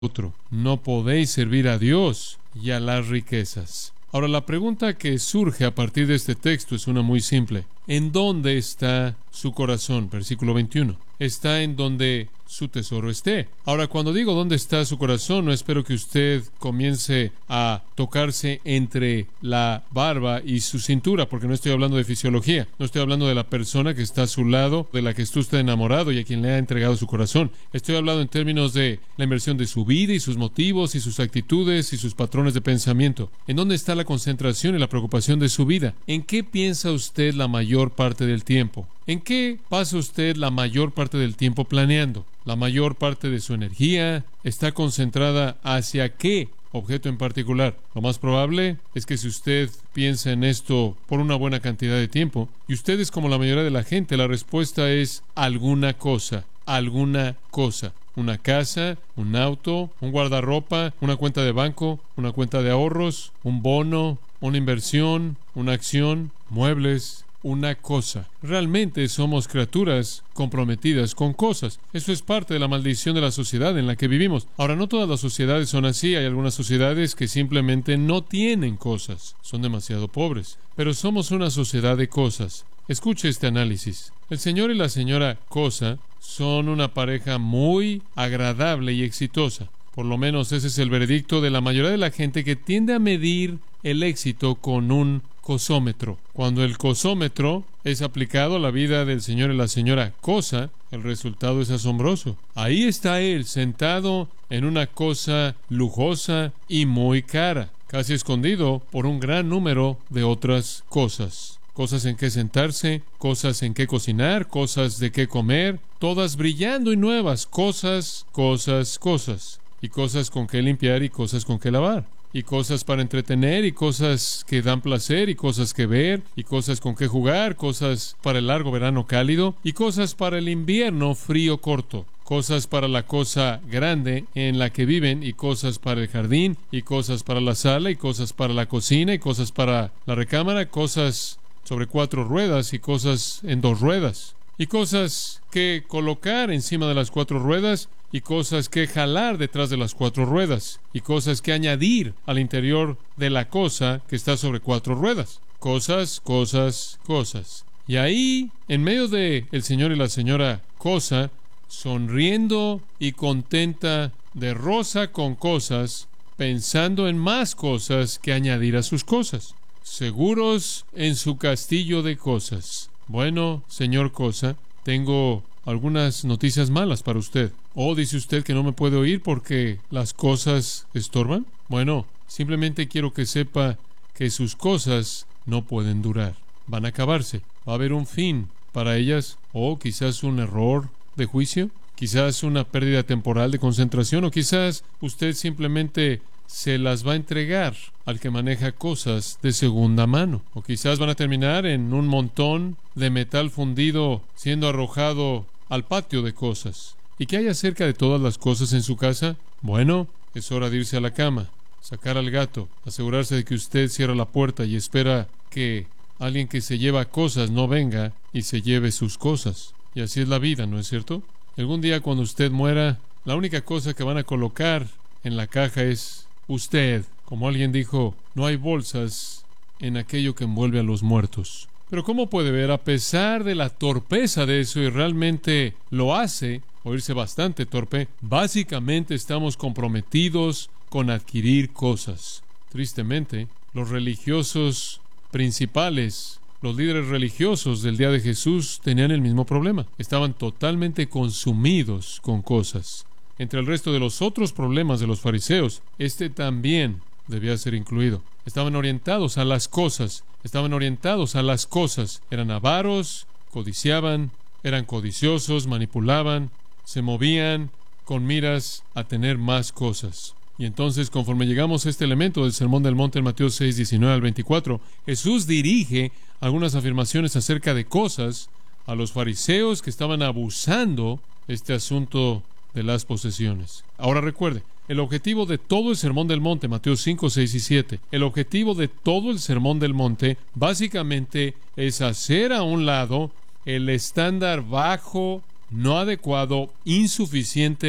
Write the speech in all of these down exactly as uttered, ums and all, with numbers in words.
otro. No podéis servir a Dios y a las riquezas. Ahora, la pregunta que surge a partir de este texto es una muy simple. ¿En dónde está su corazón? Versículo veintiuno. Está en donde su tesoro esté. Ahora, cuando digo dónde está su corazón, no espero que usted comience a tocarse entre la barba y su cintura, porque no estoy hablando de fisiología. No estoy hablando de la persona que está a su lado, de la que está usted enamorado y a quien le ha entregado su corazón. Estoy hablando en términos de la inversión de su vida y sus motivos y sus actitudes y sus patrones de pensamiento. ¿En dónde está la concentración y la preocupación de su vida? ¿En qué piensa usted la mayor parte del tiempo? ¿En qué pasa usted la mayor parte del tiempo planeando? La mayor parte de su energía está concentrada hacia qué objeto en particular. Lo más probable es que si usted piensa en esto por una buena cantidad de tiempo, y usted es como la mayoría de la gente, la respuesta es alguna cosa, alguna cosa. Una casa, un auto, un guardarropa, una cuenta de banco, una cuenta de ahorros, un bono, una inversión, una acción, muebles, una cosa. Realmente somos criaturas comprometidas con cosas. Eso es parte de la maldición de la sociedad en la que vivimos. Ahora, no todas las sociedades son así. Hay algunas sociedades que simplemente no tienen cosas. Son demasiado pobres. Pero somos una sociedad de cosas. Escuche este análisis. El señor y la señora Cosa son una pareja muy agradable y exitosa. Por lo menos ese es el veredicto de la mayoría de la gente que tiende a medir el éxito con un cosómetro. Cuando el cosómetro es aplicado a la vida del señor y la señora Cosa, el resultado es asombroso. Ahí está él, sentado en una cosa lujosa y muy cara, casi escondido por un gran número de otras cosas. Cosas en que sentarse, cosas en que cocinar, cosas de qué comer, todas brillando y nuevas, cosas, cosas, cosas. Y cosas con que limpiar y cosas con que lavar. Y cosas para entretener, y cosas que dan placer, y cosas que ver, y cosas con que jugar, cosas para el largo verano cálido, y cosas para el invierno frío corto. Cosas para la cosa grande en la que viven, y cosas para el jardín, y cosas para la sala, y cosas para la cocina, y cosas para la recámara, cosas sobre cuatro ruedas, y cosas en dos ruedas. Y cosas que colocar encima de las cuatro ruedas, y cosas que jalar detrás de las cuatro ruedas, y cosas que añadir al interior de la cosa que está sobre cuatro ruedas. Cosas, cosas, cosas. Y ahí, en medio de el señor y la señora Cosa, sonriendo y contenta de rosa con cosas, pensando en más cosas que añadir a sus cosas. Seguros en su castillo de cosas. Bueno, señor Cosa, tengo algunas noticias malas para usted. ¿O dice usted que no me puede oír porque las cosas estorban? Bueno, simplemente quiero que sepa que sus cosas no pueden durar. Van a acabarse. Va a haber un fin para ellas, o quizás un error de juicio, quizás una pérdida temporal de concentración, o quizás usted simplemente se las va a entregar al que maneja cosas de segunda mano. O quizás van a terminar en un montón de metal fundido siendo arrojado al patio de cosas. ¿Y qué hay acerca de todas las cosas en su casa? Bueno, es hora de irse a la cama, sacar al gato, asegurarse de que usted cierra la puerta y espera que alguien que se lleva cosas no venga y se lleve sus cosas. Y así es la vida, ¿no es cierto? Algún día cuando usted muera, la única cosa que van a colocar en la caja es usted. Como alguien dijo, no hay bolsas en aquello que envuelve a los muertos. Pero ¿cómo puede ver? A pesar de la torpeza de eso, y realmente lo hace, oírse bastante torpe, básicamente estamos comprometidos con adquirir cosas. Tristemente, los religiosos principales, los líderes religiosos del día de Jesús tenían el mismo problema. Estaban totalmente consumidos con cosas. Entre el resto de los otros problemas de los fariseos, este también debía ser incluido. Estaban orientados a las cosas, estaban orientados a las cosas. Eran avaros, codiciaban, eran codiciosos, manipulaban, se movían con miras a tener más cosas. Y entonces, conforme llegamos a este elemento del Sermón del Monte en Mateo seis, diecinueve al veinticuatro, Jesús dirige algunas afirmaciones acerca de cosas a los fariseos que estaban abusando este asunto de las posesiones. Ahora recuerde, el objetivo de todo el Sermón del Monte, Mateo cinco, seis y siete, el objetivo de todo el Sermón del Monte básicamente es hacer a un lado el estándar bajo, no adecuado, insuficiente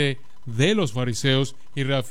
de los fariseos y